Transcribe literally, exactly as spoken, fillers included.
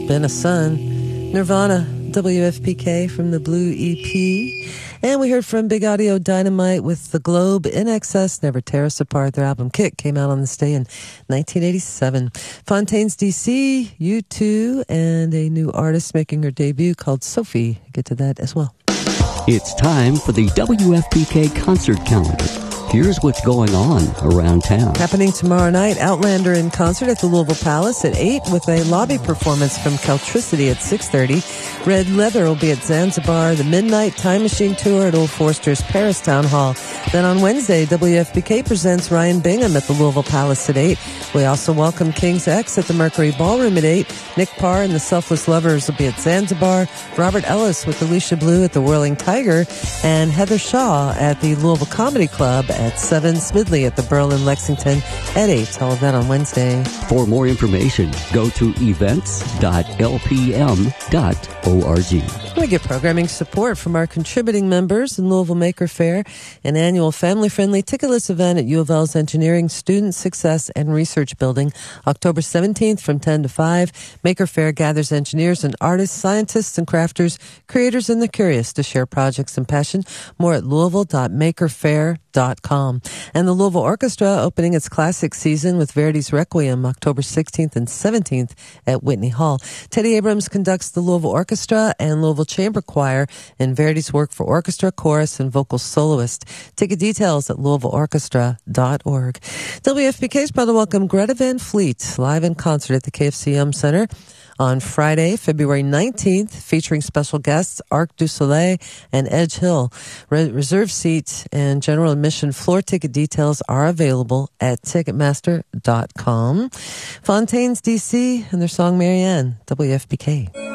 Been a Sun. Nirvana, W F P K from the Blue E P. And we heard from Big Audio Dynamite with The Globe, In Excess, Never Tear Us Apart. Their album Kick came out on this day in nineteen eighty-seven. Fontaines D C, U two, and a new artist making her debut called Sophie. Get to that as well. It's time for the W F P K concert calendar. Here's what's going on around town. Happening tomorrow night, Outlander in concert at the Louisville Palace at eight with a lobby performance from Caltricity at six thirty. Red Leather will be at Zanzibar. The Midnight Time Machine Tour at Old Forster's Paris Town Hall. Then on Wednesday, W F P K presents Ryan Bingham at the Louisville Palace at eight. We also welcome King's X at the Mercury Ballroom at eight. Nick Parr and the Selfless Lovers will be at Zanzibar. Robert Ellis with Alicia Blue at the Whirling Tiger. And Heather Shaw at the Louisville Comedy Club at seven. Smidley at the Berlin Lexington at eight. All of that on Wednesday. For more information, go to events dot l p m dot org. We get programming support from our contributing members in Louisville Maker Faire, an annual family-friendly ticketless event at U of L's Engineering Student Success and Research Building, October seventeenth from ten to five. Maker Faire gathers engineers and artists, scientists and crafters, creators and the curious to share projects and passion. More at louisville dot maker faire dot com. And the Louisville Orchestra opening its classic season with Verdi's Requiem, October sixteenth and seventeenth at Whitney Hall. Teddy Abrams conducts the Louisville Orchestra and Louisville Chamber Choir in Verdi's work for orchestra, chorus, and vocal soloist. Ticket details at louisville orchestra dot org. W F P K is proud to welcome Greta Van Fleet live in concert at the K F C Yum Center on Friday, February nineteenth, featuring special guests Arc du Soleil and Edge Hill. Re- reserve seat and general admission floor ticket details are available at ticketmaster dot com. Fontaines D C and their song Marianne, W F P K.